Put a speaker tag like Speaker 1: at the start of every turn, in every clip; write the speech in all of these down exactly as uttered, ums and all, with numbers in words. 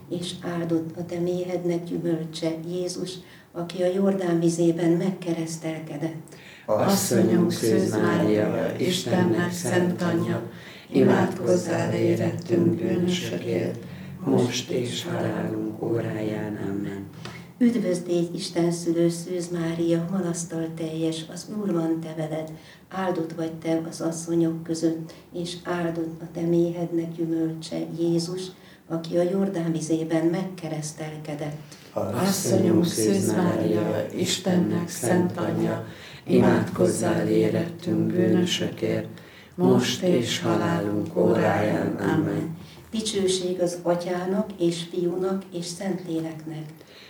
Speaker 1: és áldott a te méhednek gyümölcse, Jézus, aki a Jordán vizében megkeresztelkedett.
Speaker 2: Asszonyunk Szűz Mária, Istennek szent anyja, imádkozzál érettünk bűnösökért, most és halálunk óráján. Amen.
Speaker 1: Üdvözd légy Isten szülő Szűz Mária, magasztal teljes, az Úr van te veled, áldott vagy te az asszonyok között, és áldott a te méhednek gyümölcse, Jézus, aki a Jordán vizében megkeresztelkedett.
Speaker 2: Asszonyunk Szűz Mária, Istennek szent anyja, imádkozzál érettünk bűnösökért, most és halálunk óráján. Amen.
Speaker 1: Dicsőség az Atyának és Fiúnak és Szentléleknek.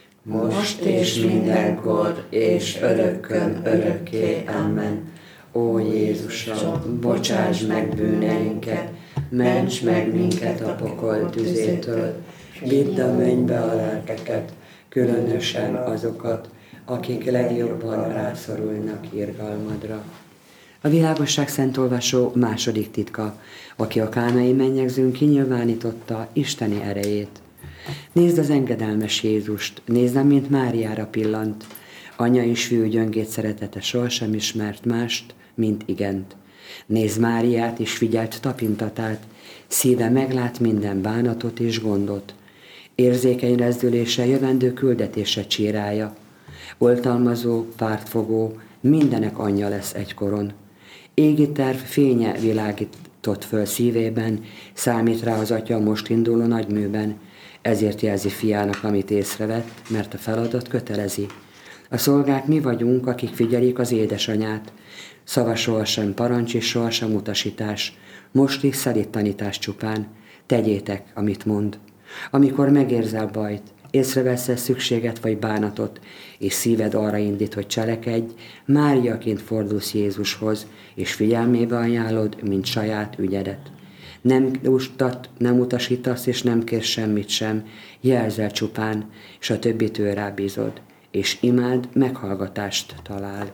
Speaker 2: Most és mindenkor, és örökkön örökké. Amen. Ó Jézusom, bocsáss meg bűneinket, ments meg minket a pokol tüzétől, vidd a mennybe a lelkeket, különösen azokat, akik legjobban rászorulnak irgalmadra. A világosság szentolvasó második titka, aki a kánai mennyegzőn kinyilvánította Isteni erejét. Nézd az engedelmes Jézust, nézd, mint Máriára pillant. Anya és fiú gyöngét szeretete sohasem ismert mást, mint igent. Nézd Máriát és figyelt tapintatát, szíve meglát minden bánatot és gondot. Érzékeny rezdülése jövendő küldetése csírája. Oltalmazó, pártfogó, mindenek anyja lesz egykoron. Égi terv fénye világított föl szívében, számít rá az atya most induló nagyműben, ezért jelzi fiának, amit észrevett, mert a feladat kötelezi. A szolgák mi vagyunk, akik figyelik az édesanyát. Szava sohasem parancs és sohasem utasítás, most is szelíd tanítás csupán. Tegyétek, amit mond. Amikor megérzel bajt, észrevesz-e szükséget vagy bánatot, és szíved arra indít, hogy cselekedj, Máriaként fordulsz Jézushoz, és figyelmébe ajánlod, mint saját ügyedet. Nem, ustat, nem utasítasz, és nem kérsz semmit sem, jelzel csupán, és a többit ő rábízod, és imád meghallgatást talál.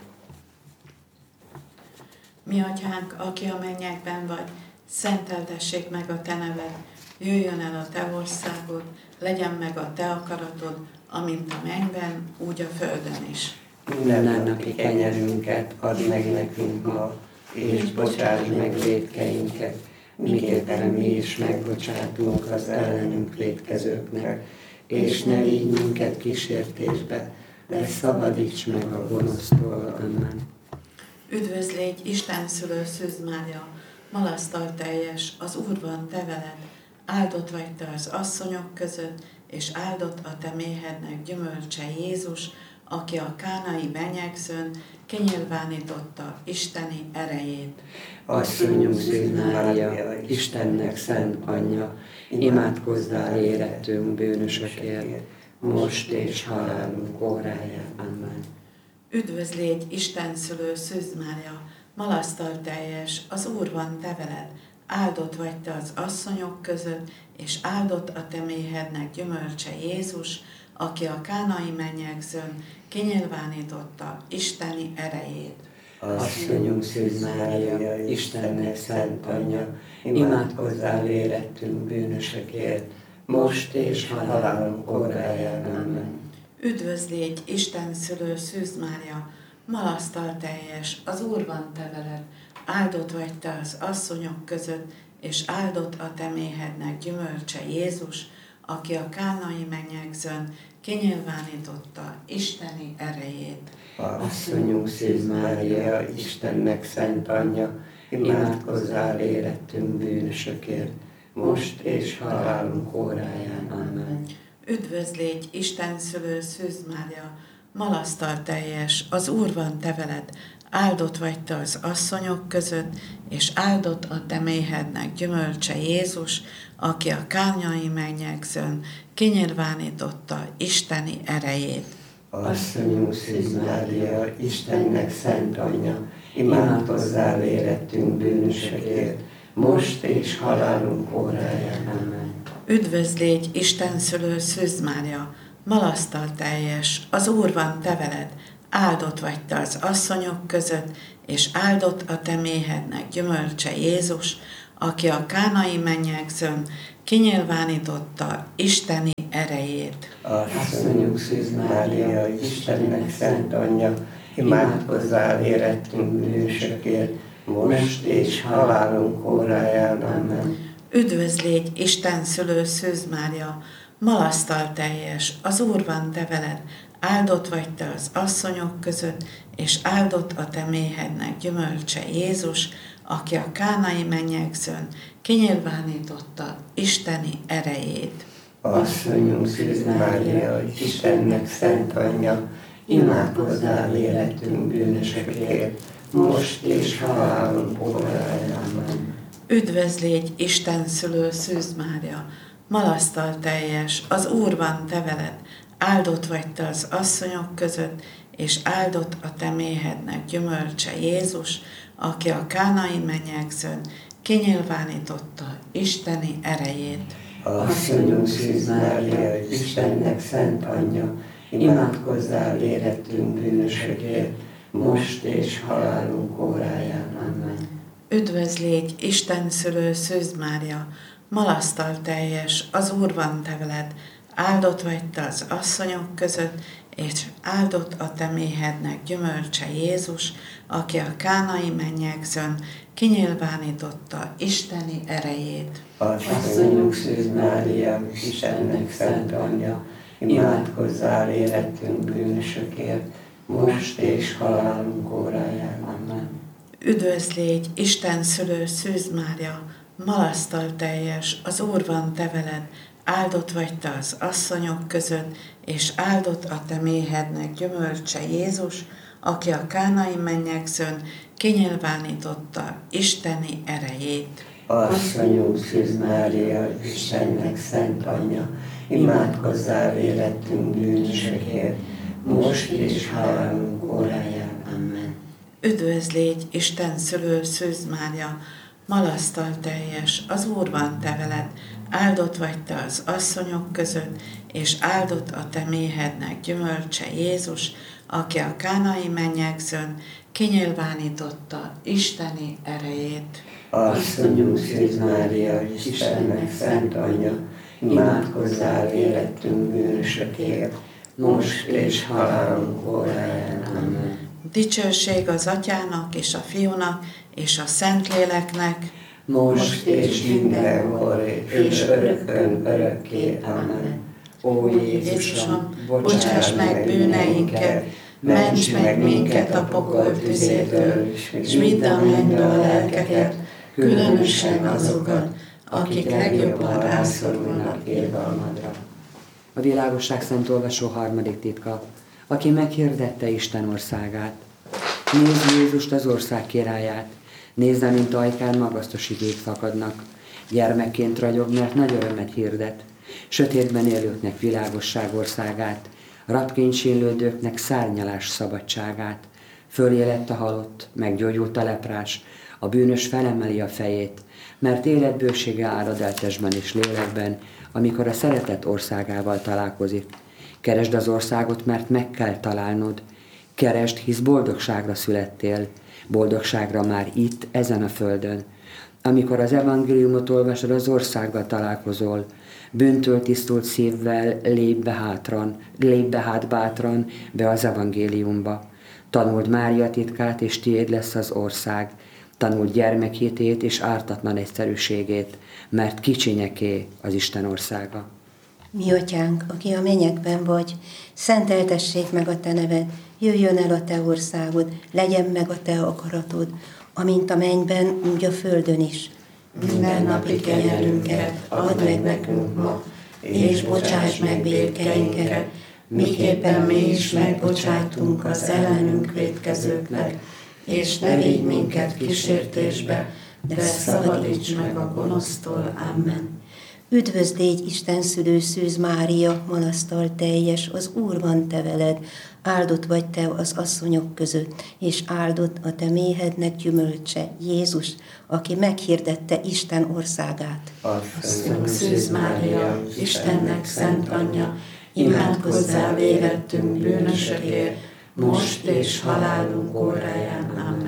Speaker 3: Mi atyánk, aki a mennyekben vagy, szenteltessék meg a te neved, jöjjön el a te országod, legyen meg a te akaratod, amint a mennyben, úgy a földön is.
Speaker 2: Minden napi kenyerünket add meg nekünk ma, és bocsáss meg vétkeinket, miképpen mi is megbocsátunk az ellenünk vétkezőknek, és ne vigy minket kísértésbe, de szabadíts meg a gonosztól. Amen.
Speaker 3: Üdvözl légy Isten szülő Szűz Mária, malasztal teljes, az Úr van te veled, áldott vagy te az asszonyok között, és áldott a te méhednek gyümölcse, Jézus, aki a kánai benyegszőn kinyilvánította Isteni erejét.
Speaker 2: Asszonyunk Szűz Mária, Istennek szent anyja, imádkozzál érettünk bűnösökért, most és halálunk óráján. Amen.
Speaker 3: Üdvözl légy Isten szülő Szűz Mária, malasztal teljes, az Úr van te veled, áldott vagy te az asszonyok között, és áldott a te méhednek gyümölcse, Jézus, aki a kánai mennyegzőn kinyilvánította Isteni erejét.
Speaker 2: Asszonyunk Szűz Mária, Istennek szent anyja, imádkozzál érettünk bűnösökért, most és halálunk óráján. Amen.
Speaker 3: Üdvözl légy Isten szülő Szűz Mária, malasztal teljes, az Úr van te veled, áldott vagy te az asszonyok között, és áldott a te méhednek gyümölcse, Jézus, aki a kánai mennyegzőn kinyilvánította Isteni erejét.
Speaker 2: Asszonyunk Szűz Mária, Istennek szent anyja, imádkozzál érettünk bűnösökért, most és halálunk óráján. Amen.
Speaker 3: Üdvözl légy Isten szülő Szűz Mária, malasztal teljes, az Úr van te veled, áldott vagy te az asszonyok között, és áldott a te méhednek gyümölcse, Jézus, aki a kánai mennyegzőn kinyilvánította Isteni erejét.
Speaker 2: Asszonyunk Szűz Mária, Istennek szent anyja, imádkozzál érettünk bűnösökért, most és halálunk óráján. Amen.
Speaker 3: Üdvözl légy Isten szülő Szűz Mária, malasztal teljes, az Úr van te veled, áldott vagy te az asszonyok között, és áldott a te méhednek gyümölcse, Jézus, aki a kánai mennyegzőn kinyilvánította isteni erejét.
Speaker 2: Asszonyunk Szűz Mária, Istennek szent anyja, imádkozzál érettünk bűnösökért, most és halálunk óráján. Amen.
Speaker 3: Üdvözl légy, Isten szülő Szűz Mária, malasztal teljes, az Úr van te veled, áldott vagy te az asszonyok között, és áldott a te méhednek gyümölcse Jézus, aki a kánai mennyegzőn kinyilvánította isteni erejét.
Speaker 2: Asszonyunk Szűz Mária, Istennek szent anyja, imádkozzál érettünk bűnösökért, most és halálunk óráján. Amen.
Speaker 3: Üdvözl légy, Isten szülő Szűz Mária, malasztal teljes, az Úr van te veled, áldott vagy te az asszonyok között, és áldott a te méhednek gyümölcse Jézus, aki a kánai mennyegzőn kinyilvánította isteni erejét.
Speaker 2: Asszonyunk Szűz Mária, Istennek szent anyja, imádkozzál érettünk bűnösökért, most és halálunk óráján. Amen.
Speaker 3: Üdvözl légy, Isten szülő Szűz Mária, malasztal teljes, az Úr van te veled, áldott vagy te az asszonyok között, és áldott a te méhednek gyümölcse Jézus, aki a kánai mennyegzőn kinyilvánította isteni erejét.
Speaker 2: Asszonyunk Szűz Mária, Istennek szent anyja, imádkozzál érettünk bűnösökért, most és halálunk óráján. Amen.
Speaker 3: Üdvözl légy, Isten szülő Szűz Mária, malasztal teljes, az Úr van te veled, áldott vagy te az asszonyok között, és áldott a te méhednek gyümölcse Jézus, aki a kánai mennyegzőn kinyilvánította isteni erejét.
Speaker 2: Asszonyunk Szűz Mária, Istennek szent anyja, imádkozzál érettünk bűnösökért, most és halálunk óráján. Amen.
Speaker 3: Üdvözl légy, Isten szülő Szűz Mária, malasztal teljes, az Úr van te veled, áldott vagy te az asszonyok között, és áldott a te méhednek gyümölcse Jézus, aki a kánai mennyegzőn kinyilvánította isteni erejét.
Speaker 2: Asszonyunk Szűz Mária, Istennek szent anyja, imádkozzál érettünk bűnösökért, most és halálunk óráján. Amen.
Speaker 3: Dicsőség az Atyának és a Fiúnak és a Szentléleknek,
Speaker 2: most és mindenkor és örökkön örökké. Amen. Ó Jézusom, bocsáss meg bűneinket, ments meg minket a pokol tüzétől, és vidd a mennybe a lelkeket, különösen azokat, akik legjobban rászorulnak irgalmadra.
Speaker 4: A világosság szent olvasó harmadik titka, aki meghirdette Isten országát. Nézd Jézust, az ország királyát, nézd, amint ajkán magasztos igék fakadnak. Gyermekként ragyog, mert nagy örömet hirdet. Sötétben élőknek világosság országát, rabként sínlődőknek szárnyalás szabadságát. Fölé lett a halott, meggyógyult a leprás, a bűnös felemeli a fejét, mert életbősége árad el testben és lélekben, amikor a szeretet országával találkozik. Keresd az országot, mert meg kell találnod. Keresd, hisz boldogságra születtél, boldogságra már itt, ezen a földön. Amikor az evangéliumot olvasod, az országgal találkozol, bűntől tisztult szívvel lépj be hátran, lépj be hát bátran be az evangéliumba. Tanuld Mária titkát, és tiéd lesz az ország. Tanuld gyermekhitét és ártatlan egyszerűségét, mert kicsinyeké az Isten országa.
Speaker 1: Mi atyánk, aki a mennyekben vagy, szenteltessék meg a te neved, jöjjön el a te országod, legyen meg a te akaratod, amint a mennyben, úgy a földön is.
Speaker 5: Minden napi kenyerünket add meg nekünk ma, és bocsáss meg vétkeinket, miképpen mi is megbocsátunk az ellenünk vétkezőknek, és ne vigy minket kísértésbe, de szabadíts meg a gonosztól. Amen.
Speaker 1: Üdvözl légy, Isten szülő Szűz Mária, malasztal teljes, az Úr van te veled, áldott vagy te az asszonyok között, és áldott a te méhednek gyümölcse, Jézus, aki meghirdette Isten országát.
Speaker 5: Asszonyunk Szűz Mária, Istennek szent anyja, imádkozzál érettünk bűnösökért, most és halálunk óráján. Amen.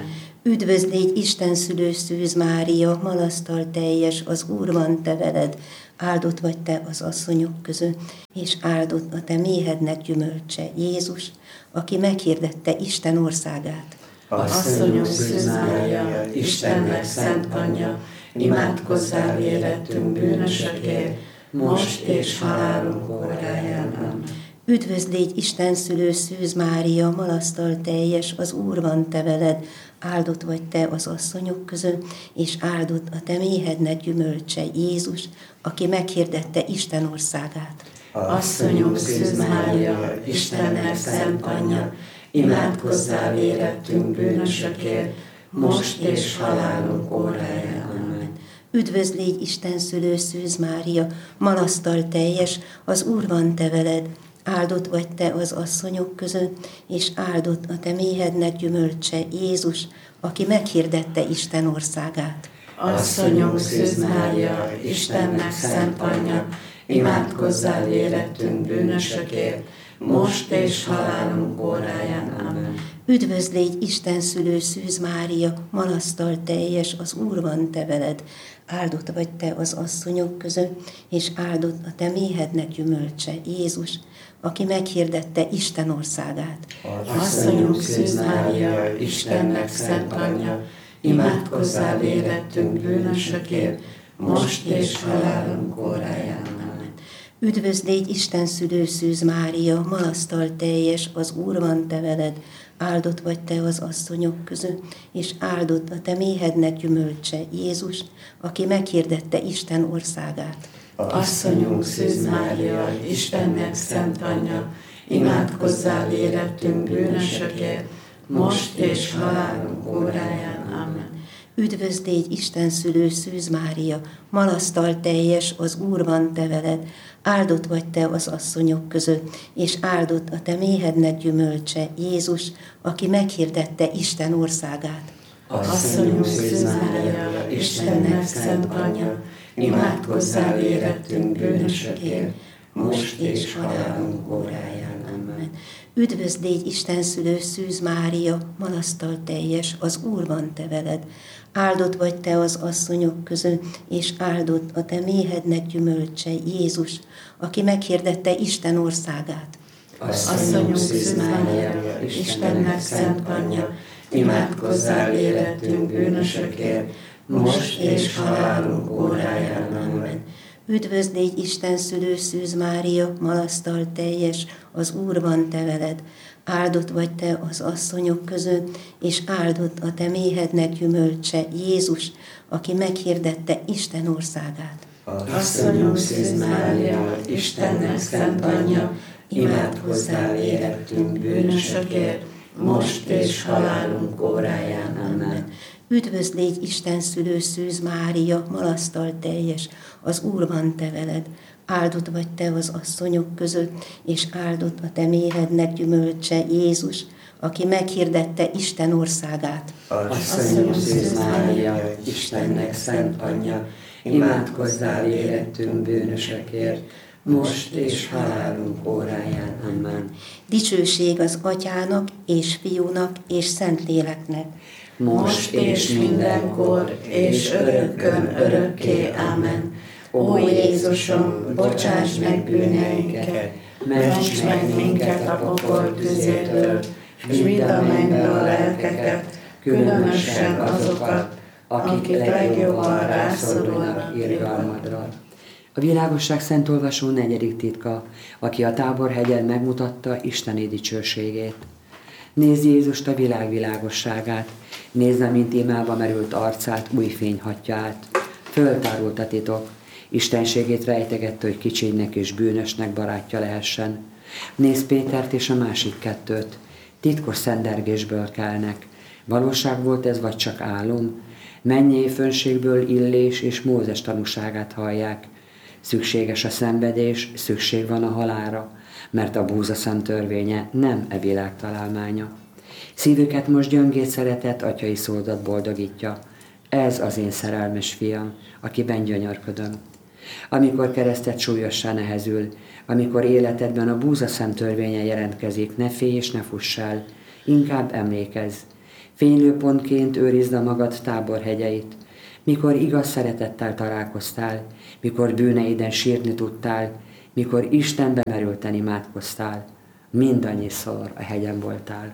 Speaker 1: Üdvözl légy Isten szülő Szűz Mária, malasztal teljes, az Úr van te veled, áldott vagy te az asszonyok között, és áldott a te méhednek gyümölcse, Jézus, aki meghirdette Isten országát.
Speaker 5: Asszonyom Szűz Mária, Istennek szent anyja, imádkozzál érettünk bűnösökért, most és halálunk óráján. Amen.
Speaker 1: Üdvözl légy Isten szülő Szűz Mária, malasztal teljes, az Úr van te veled, áldott vagy te az asszonyok között, és áldott a te méhednek gyümölcse, Jézus, aki meghirdette Isten országát.
Speaker 5: Asszonyom Szűz Mária, Istennek szent anyja, imádkozzál érettünk bűnösökért, most és halálunk óráján. Amen.
Speaker 1: Üdvözl légy Isten szülő Szűz Mária, malasztal teljes, az Úr van te veled, áldott vagy te az asszonyok között, és áldott a te méhednek gyümölcse, Jézus, aki meghirdette Isten országát.
Speaker 5: Asszonyom Szűz Mária, Istennek szent anyja, imádkozzál érettünk bűnösökért, most és halálunk óráján. Amen.
Speaker 1: Üdvözl légy Isten szülő Szűz Mária, malasztal teljes, az Úr van te veled, áldott vagy te az asszonyok között, és áldott a te méhednek gyümölcse, Jézus, aki meghirdette Isten országát.
Speaker 5: Asszonyom Szűz Mária, Istennek szent anyja, imádkozzál érettünk bűnösökért, most és halálunk óráján. Amen.
Speaker 1: Üdvözl légy Isten szülő Szűz Mária, malasztal teljes, az Úr van te veled, áldott vagy te az asszonyok között, és áldott a te méhednek gyümölcse, Jézus, aki meghirdette Isten országát.
Speaker 5: Asszonyunk Szűz Mária, Istennek szent anyja, imádkozzál érettünk bűnösökért, most és halálunk óráján. Amen.
Speaker 1: Üdvözl légy Isten szülő Szűz Mária, malasztal teljes, az Úr van te veled, áldott vagy te az asszonyok között, és áldott a te méhednek gyümölcse, Jézus, aki meghirdette Isten országát.
Speaker 5: Asszonyunk Szűz Mária, Istennek szent anyja, imádkozzál érettünk bűnösökért, most és halálunk óráján. Amen.
Speaker 1: Üdvözl légy Isten szülő Szűz Mária, malasztal teljes, az Úr van te veled, áldott vagy te az asszonyok között, és áldott a te méhednek gyümölcse, Jézus, aki meghirdette Isten országát.
Speaker 5: Asszonyunk Szűz Mária, Istennek szent anyja, imádkozzál érettünk bűnösökért, most és halálunk óráján. Amen.
Speaker 1: Üdvözl légy Isten szülő Szűz Mária, malasztal teljes, az Úr van te veled, áldott vagy te az asszonyok között, és áldott a te méhednek gyümölcse, Jézus, aki meghirdette Isten országát.
Speaker 5: Asszonyunk Szűz Mária, Istennek szent anyja, imádkozzál érettünk bűnösökért, most és halálunk óráján. Amen.
Speaker 1: Üdvözl légy Isten szülő Szűz Mária, malasztal teljes, az Úr van te veled, áldott vagy te az asszonyok között, és áldott a te méhednek gyümölcse, Jézus, aki meghirdette Isten országát.
Speaker 2: Asszonyom Szűz Mária, Istennek szent anyja, imádkozzál érettünk bűnösökért, most és halálunk óráján. Amen.
Speaker 1: Dicsőség az Atyának, és Fiúnak, és Szentléleknek,
Speaker 5: most és mindenkor, és örökkön örökké. Amen. Ó Jézusom, bocsáss meg bűneinket, ments meg minket a pokol tüzétől, s vidd a mennybe a lelkeket, különösen azokat, akik legjobban rászorulnak irgalmadra.
Speaker 4: A világosság szent olvasó negyedik titka, aki a Táborhegyen megmutatta Isteni dicsőségét. Nézd Jézust, a világ világosságát, nézd, amint imába merült arcát, új fény hatja át. Föltárult a titok, istenségét rejtegette, hogy kicsinynek és bűnösnek barátja lehessen. Nézd Pétert és a másik kettőt, titkos szendergésből kelnek. Valóság volt ez, vagy csak álom? Mennyei fönségből Illés és Mózes tanúságát hallják. Szükséges a szenvedés, szükség van a halálra, mert a búzaszent törvénye nem e világ találmánya. Szívüket most gyöngét szeretett atyai szódat boldogítja. Ez az én szerelmes fiam, akiben gyönyörködöm. Amikor keresztet súlyossá nehezül, amikor életedben a búzaszent törvénye jelentkezik, ne félj és ne fuss el, inkább emlékezz. Fénylőpontként őrizd a magad táborhegyeit, mikor igaz szeretettel találkoztál, mikor bűneiden sírni tudtál, mikor Istenbe merülten imádkoztál, mindannyiszor a hegyen voltál.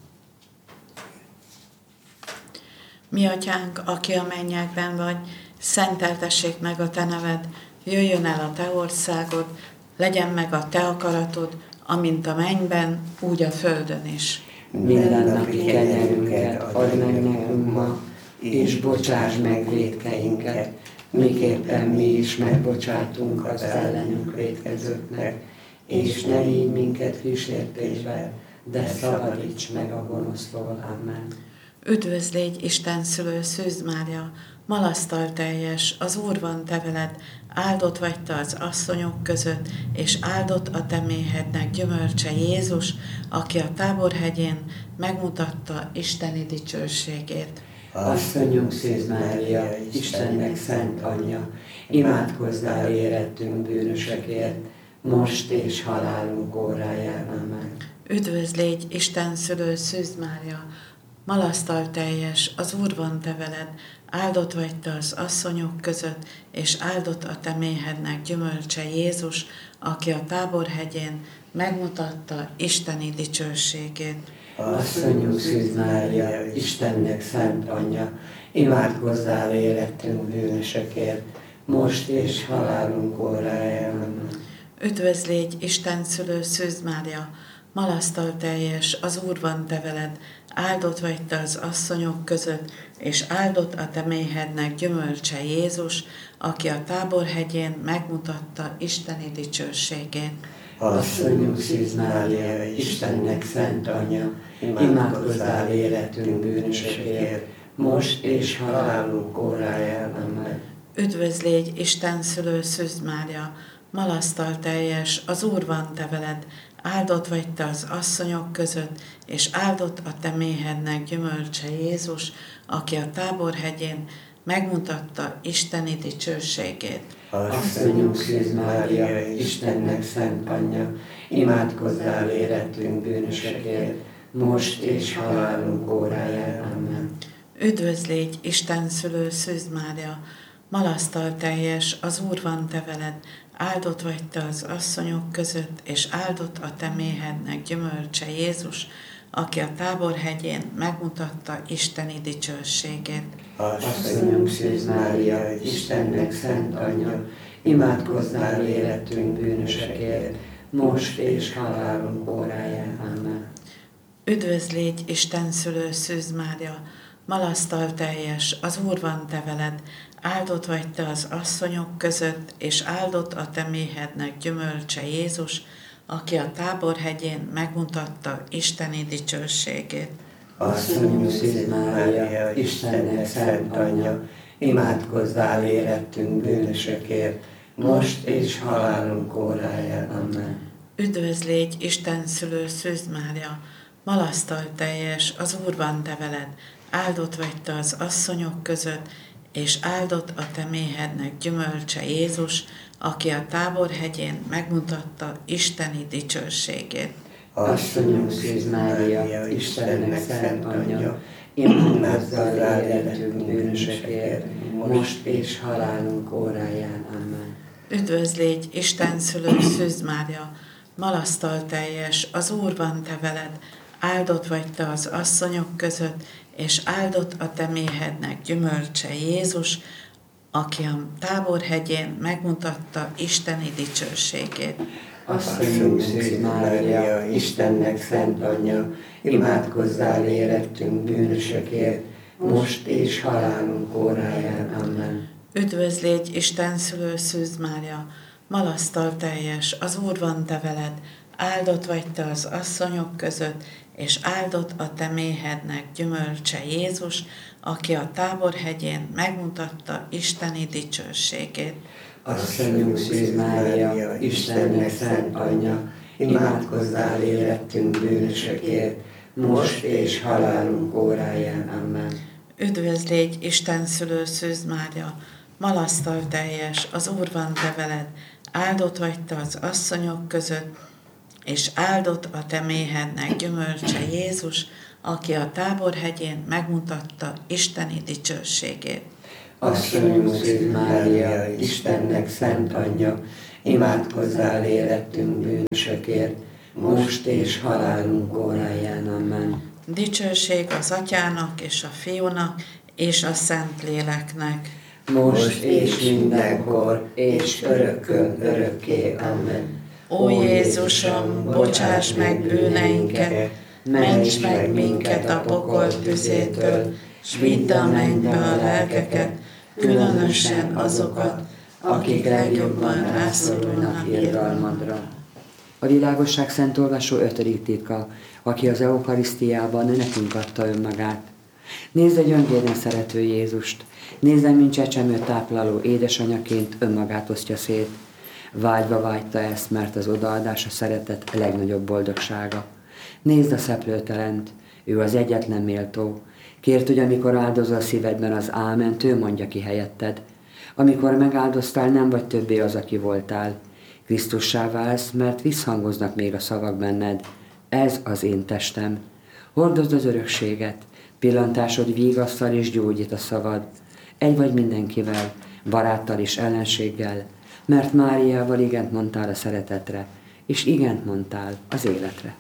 Speaker 3: Mi atyánk, aki a mennyekben vagy, szenteltessék meg a te neved, jöjjön el a te országod, legyen meg a te akaratod, amint a mennyben, úgy a földön is.
Speaker 2: Mindennapi kenyerünket add meg nekünk ma, és bocsáss meg vétkeinket, miképpen mi is megbocsátunk az ellenünk vétkezőknek, és ne vigy minket kísértésbe, de szabadíts meg a gonosztól. Amen.
Speaker 3: Üdvözl légy, Isten szülő, Szűz Mária, malasztal teljes, az Úr van te veled, áldott vagy te az asszonyok között, és áldott a te méhednek gyümölcse Jézus, aki a Táborhegyén megmutatta isteni dicsőségét.
Speaker 2: Asszonyunk Szűz Mária, Istennek szent anyja, imádkozzál érettünk bűnösökért, most és halálunk óráján. Amen.
Speaker 3: Üdvözl légy, Isten szülő, Szűz Mária, malasztal teljes, az Úr van te veled, áldott vagy te az asszonyok között, és áldott a te méhednek gyümölcse Jézus, aki a Táborhegyén megmutatta isteni dicsőségét.
Speaker 2: Asszonyunk Szűz Mária, Istennek szent anyja, imádkozzál érettünk bűnösökért, most és halálunk óráján. Amen.
Speaker 3: Üdvözl légy, Isten szülő, Szűz Mária, malasztal teljes, az Úr van te veled, áldott vagy te az asszonyok között, és áldott a te méhednek gyümölcse Jézus, aki a Táborhegyén megmutatta isteni dicsőségét.
Speaker 2: Asszonyunk Szűz Mária, Istennek szent anyja, imádkozzál érettünk bűnösökért, most és halálunk óráján. Amen.
Speaker 3: Üdvözl légy, Isten szülő, Szűz Mária, malasztal teljes, az Úr van te veled, áldott vagy te az asszonyok között, és áldott a te méhednek gyümölcse Jézus, aki a Táborhegyén megmutatta isteni dicsőségét.
Speaker 2: Asszonyunk Szűz Mária, Istennek szent anyja, imádkozzál érettünk bűnösökért, most és halálunk óráján. Amen.
Speaker 3: Üdvözl légy, Isten szülő, Szűz Mária, malasztal teljes, az Úr van te veled, áldott vagy te az asszonyok között, és áldott a te méhednek gyümölcse Jézus, aki a Táborhegyén megmutatta isteni dicsőségét.
Speaker 2: Asszonyunk Szűz Mária, Istennek szent anyja, imádkozzál érettünk bűnösökért, most és halálunk óráján. Amen.
Speaker 3: Üdvözl légy, Isten szülő, Szűz Mária, malasztal teljes, az Úr van te veled, áldott vagy te az asszonyok között, és áldott a te méhednek gyümölcse Jézus, aki a Táborhegyén megmutatta isteni dicsőségét.
Speaker 2: Asszonyunk Szűz Mária, Istennek szent anyja, imádkozzál érettünk bűnösökért, most és halálunk óráján. Amen.
Speaker 3: Üdvözl légy, Isten szülő, Szűz Mária, malasztal teljes, az Úr van te veled, áldott vagy te az asszonyok között, és áldott a te méhednek gyümölcse Jézus, aki a Táborhegyén megmutatta isteni dicsőségét.
Speaker 2: Asszonyunk Szűz Mária, Istennek szent anyja, imádkozzál érettünk bűnösökért, most és halálunk óráján. Amen.
Speaker 3: Üdvözl légy, Isten szülő, Szűz Mária, malasztal teljes, az Úr van te veled, áldott vagy te az asszonyok között, és áldott a te méhednek gyümölcse Jézus, aki a Táborhegyén megmutatta isteni dicsőségét.
Speaker 2: Asszonyunk Szűz Mária, Istennek szent anyja, imádkozzál érettünk bűnösökért, most és halálunk óráján. Amen.
Speaker 3: Üdvözl légy, Isten szülő, Szűz Mária, malasztal teljes, az Úr van te veled, áldott vagy te az asszonyok között, és áldott a te méhednek gyümölcse Jézus, aki a Táborhegyén megmutatta isteni dicsőségét.
Speaker 2: Asszonyunk Szűz Mária, Istennek szent anyja, imádkozzál érettünk bűnösökért, most és halálunk óráján. Amen.
Speaker 3: Üdvözl légy, Isten szülő, Szűz Mária, malasztal teljes, az Úr van te veled, áldott vagy te az asszonyok között, és áldott a te méhednek gyümölcse Jézus, aki a Táborhegyén megmutatta isteni dicsőségét.
Speaker 2: Asszonyunk Szűz Mária, Istennek szent anyja, imádkozzál érettünk bűnösökért, most és halálunk óráján. Amen.
Speaker 3: Dicsőség az Atyának és a Fiúnak és a Szentléleknek.
Speaker 2: Most és mindenkor, és örökkön örökké. Amen.
Speaker 3: Ó Jézusom, bocsáss meg bűneinket, ments meg minket a pokol tüzétől, s vidd a mennybe a lelkeket, különösen azokat, akik legjobban rászorulnak irgalmadra.
Speaker 4: A világosság szent olvasó ötödik titka, aki az eukarisztiában nekünk adta önmagát. Nézd a gyöngéden szerető Jézust, nézd, mint csecsemőt tápláló édesanyaként önmagát osztja szét. Vágyva vágyta ezt, mert az odaadás a szeretet legnagyobb boldogsága. Nézd a szeplőtelent, ő az egyetlen méltó. Kért, hogy amikor áldozol szívedben az áment, ő mondja ki helyetted. Amikor megáldoztál, nem vagy többé az, aki voltál. Krisztussá válsz, mert visszhangoznak még a szavak benned. Ez az én testem. Hordozd az örökséget, pillantásod vígasszal és gyógyít a szavad. Egy vagy mindenkivel, baráttal és ellenséggel, mert Máriával igent mondtál a szeretetre, és igent mondtál az életre.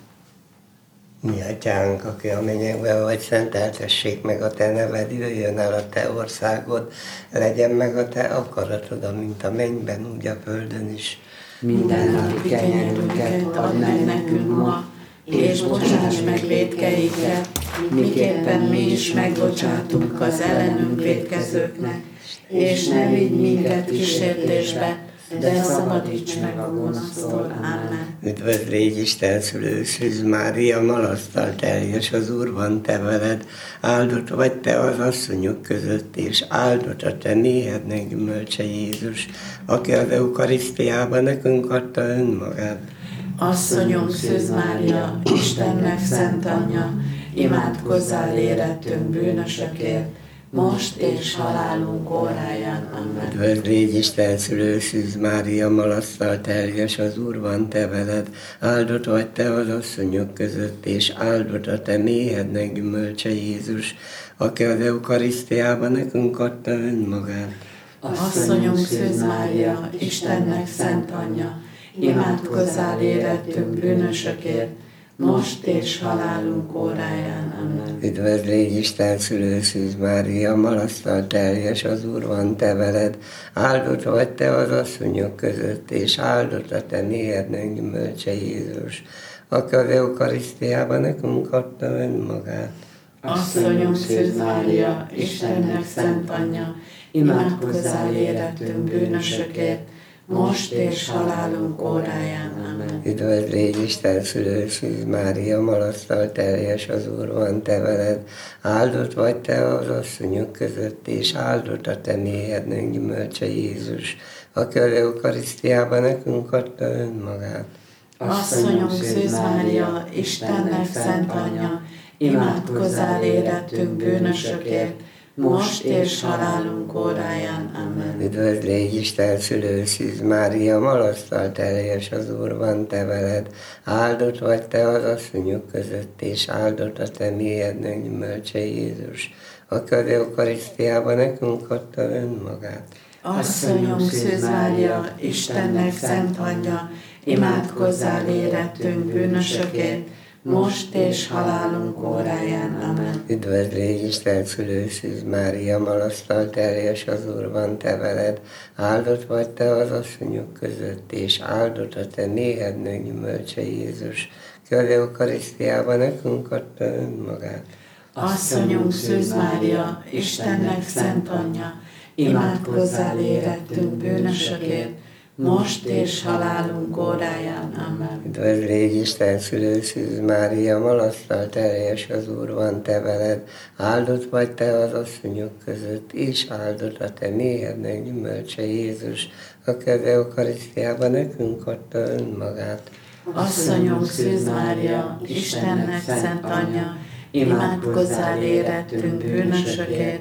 Speaker 6: Mi atyánk, aki a mennyekben vagy, szenteltessék meg a te neved, jöjjön el a te országod, legyen meg a te akaratod, amint a mennyben, úgy a földön is.
Speaker 2: Minden napi kenyerünket add meg nekünk ma, és bocsáss meg vétkeinket, miképpen mi is megbocsátunk az ellenünk vétkezőknek, és ne vigy minket kísértésbe, de szabadíts meg a gonosztól. Amen.
Speaker 6: Üdvözl légy Isten szülő, Szűz Mária, malasztal teljes, az Úr van te veled, áldott vagy te az asszonyok között, és áldott a te méhednek gyümölcse Jézus, aki az eukarisztiában nekünk adta önmagát.
Speaker 2: Asszonyom Szűz Mária, Istennek szent anyja, imádkozzál érettünk bűnösökért, most és halálunk óráján. Amen.
Speaker 6: Üdvözl légy Isten szülő, Szűz Mária, malasztal teljes, az Úr van te veled, áldott vagy te az asszonyok között, és áldott a te méhednek gyümölcse Jézus, aki az eukarisztiában nekünk adta önmagát.
Speaker 2: Asszonyom Szűz Mária, Istennek szent anyja, imádkozzál érettünk bűnösökért, most és halálunk óráján. Amen.
Speaker 6: Üdvözl légy Isten szülő, Szűz Mária, malasztal teljes, az Úr van te veled, áldott vagy te az asszonyok között, és áldott a te méhednek gyümölcse Jézus, aki az eukarisztiában nekünk adta önmagát.
Speaker 2: Asszonyom Szűz Mária, Istennek szent anyja, imádkozzál érettünk bűnösökért, most és halálunk óráján. Amen.
Speaker 6: Üdvözl légy Isten szülő, Szűz Mária, malasztal teljes, az Úr van te veled, áldott vagy te az asszonyok között, és áldott a te méhednek gyümölcse Jézus, aki az eukarisztiában nekünk adta önmagát.
Speaker 2: Asszonyom Szűz Mária, Istennek szent anyja, imádkozzál érettünk bűnösökért, most és halálunk óráján. Amen.
Speaker 6: Üdvözl légy Isten szülő, Szűz Mária, malasztal teljes, az Úr van te veled, áldott vagy te az asszonyok között, és áldott a te méhednek gyümölcse Jézus, aki az eukarisztiában nekünk adta önmagát.
Speaker 2: Asszonyom Szűz Mária, Istennek szent anyja, imádkozzál érettünk bűnösökért, most és halálunk óráján. Amen.
Speaker 6: Üdvözl légy Isten szülő, Szűz Mária, malasztal teljes, az Úr van te veled, áldott vagy te az asszonyok között, és áldott a te méhednek gyümölcse Jézus, ki az eukarisztiában nekünk adta önmagát.
Speaker 2: Asszonyom Szűz Mária, Istennek szent anyja, imádkozzál érettünk bűnösökért, most és halálunk óráján. Amen.
Speaker 6: Üdvözl légy Isten szülő, Szűz Mária, malasztal teljes, az Úr van te veled, áldott vagy te az asszonyok között, és áldott a te méhednek gyümölcse Jézus, aki az eukarisztiában nekünk adta önmagát.
Speaker 2: Asszonyom Szűz Mária, Istennek szent anyja, imádkozzál érettünk bűnösökért,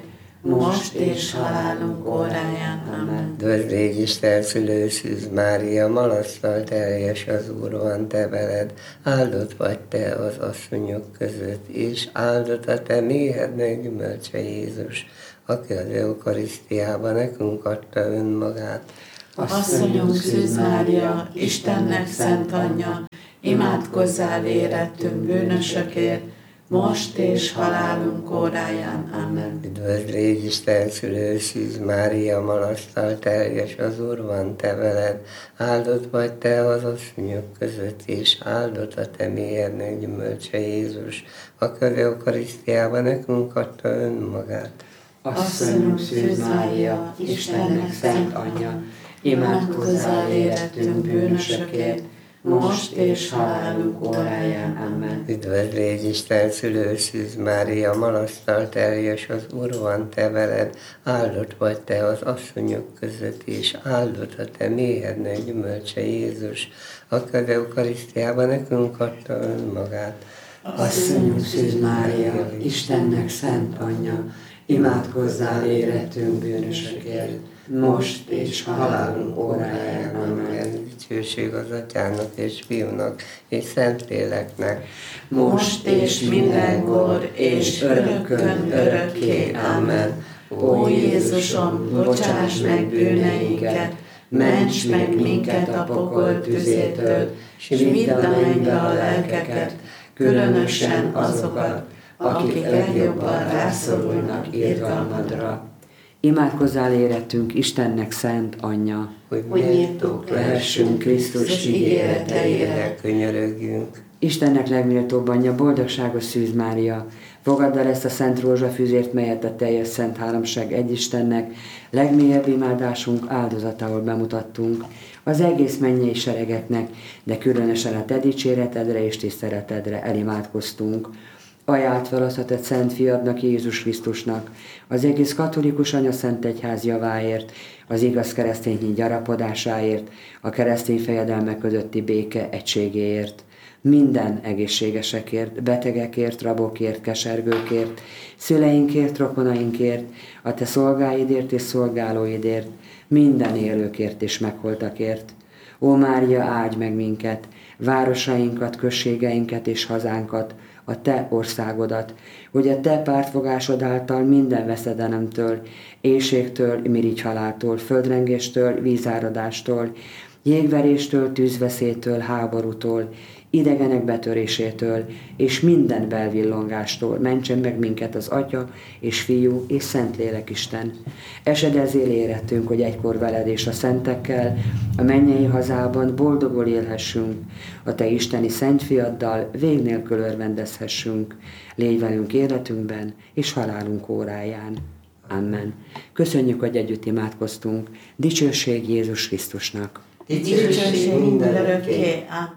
Speaker 3: most és halálunk óráján. Amen.
Speaker 6: Dörzd légy Isten szülő Szűz Mária, malasztal teljes az Úr van te veled, áldott vagy te az asszonyok között, és áldott a te méhednek gyümölcse Jézus, aki az eukarisztiában nekünk adta önmagát.
Speaker 3: Asszonyunk Szűz Mária, Istennek szent anyja, imádkozzál érettünk bűnösökért, most és halálunk óráján. Amen.
Speaker 6: Üdvözl légy Isten szülő Szűz Mária, malasztal teljes az Úr van te veled, áldott vagy te az asszonyok között, és áldott a te méhednek gyümölcse Jézus, aki az eukarisztiában nekünk adta önmagát.
Speaker 4: Asszonyunk Szűz Mária, Istennek szent anyja, imádkozzál érettünk bűnösökért, most és halálunk óráján. Amen.
Speaker 6: Üdvözl légy Isten szülő Szűz Mária, malasztal teljes az Úr van te veled, áldott vagy te az asszonyok között, és áldott a te méhednek gyümölcse Jézus, aki az eukarisztiában nekünk adta önmagát.
Speaker 4: Asszonyunk Szűz Mária, Istennek szent anyja, imádkozzál érettünk bűnösökért, most és halálunk óráján. Amen.
Speaker 6: Dicsőség az Atyának és Fiúnak és Szentléleknek,
Speaker 3: most és mindenkor és örökkön örökké. Amen. Ó Jézusom, bocsáss meg bűneinket, ments meg minket a pokol tüzétől, s vidd a mennybe a lelkeket, különösen azokat, akik legjobban rászorulnak irgalmadra.
Speaker 4: Imádkozzál érettünk Istennek szent anyja,
Speaker 6: hogy
Speaker 1: hogy
Speaker 6: méltók
Speaker 4: lehessünk Krisztus ígéreteire.
Speaker 6: könyörögjünk.
Speaker 4: Istennek legméltóbb anyja, boldogságos Szűz Mária, fogadd el ezt a szent rózsafűzért, melyet a teljes szent háromság egy Istennek legmélyebb imádásunk áldozatául bemutattunk, az egész mennyei seregeknek, de különösen a te dicséretedre és tiszteletedre elimádkoztunk. Ajánlt feladhatod szent fiadnak, Jézus Krisztusnak, az egész katolikus anya szent egyház javáért, az igaz keresztény hit gyarapodásáért, a keresztény fejedelmek közötti béke egységéért, minden egészségesekért, betegekért, rabokért, kesergőkért, szüleinkért, rokonainkért, a te szolgáidért és szolgálóidért, minden élőkért és megholtakért. Ó Mária, áldj meg minket, városainkat, községeinket és hazánkat, a te országodat, hogy a te pártfogásod által minden veszedelemtől, éhségtől, mirigy haláltól, földrengéstől, vízáradástól, jégveréstől, tűzveszélytől, háborútól, idegenek betörésétől és minden belvillongástól mentsen meg minket az Atya és Fiú és Szentlélek Isten. Esedezél érettünk, hogy egykor veled és a szentekkel a mennyei hazában boldogul élhessünk, a te isteni szent fiaddal vég nélkül örvendezhessünk. Légy velünk életünkben és halálunk óráján. Amen. Köszönjük, hogy együtt imádkoztunk. Dicsőség Jézus Krisztusnak.
Speaker 3: Dicsőség mindörökké. Amen.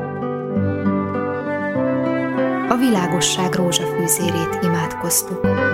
Speaker 7: A világosság rózsafűzérét imádkoztuk.